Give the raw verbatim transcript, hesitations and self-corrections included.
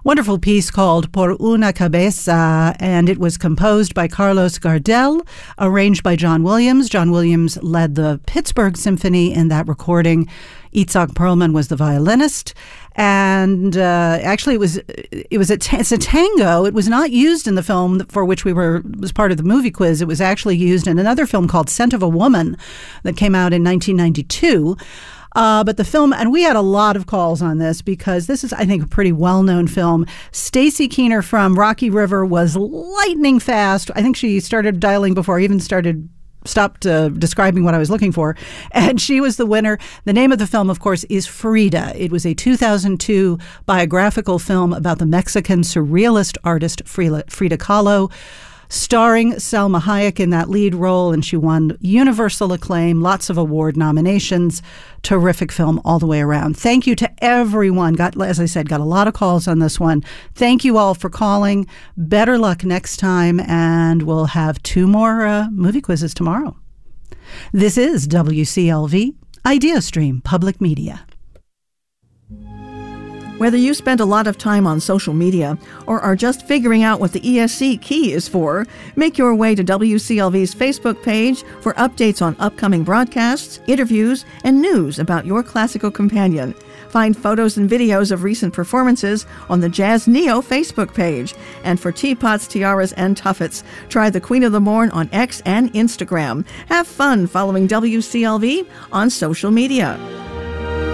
wonderful piece called Por una Cabeza, and it was composed by Carlos Gardel, arranged by John Williams. John Williams led the Pittsburgh Symphony in that recording. Itzhak Perlman was the violinist, and uh, actually it was it was a t- it's a tango. It was not used in the film for which we were was part of the movie quiz. It was actually used in another film called Scent of a Woman that came out in nineteen ninety-two. Uh, but the film, and we had a lot of calls on this because this is, I think, a pretty well-known film. Stacy Keener from Rocky River was lightning fast. I think she started dialing before I even started stopped uh, describing what I was looking for, and she was the winner. The name of the film, of course, is Frida. It was a two thousand two biographical film about the Mexican surrealist artist Frida, Frida Kahlo, starring Salma Hayek in that lead role, and she won universal acclaim, lots of award nominations. Terrific film all the way around. Thank you to everyone. Got, as I said, got a lot of calls on this one. Thank you all for calling. Better luck next time, and we'll have two more uh, movie quizzes tomorrow. This is W C L V, IdeaStream Public Media. Whether you spend a lot of time on social media or are just figuring out what the E S C key is for, make your way to W C L V's Facebook page for updates on upcoming broadcasts, interviews, and news about your classical companion. Find photos and videos of recent performances on the Jazz Neo Facebook page. And for teapots, tiaras, and tuffets, try the Queen of the Morn on X and Instagram. Have fun following W C L V on social media.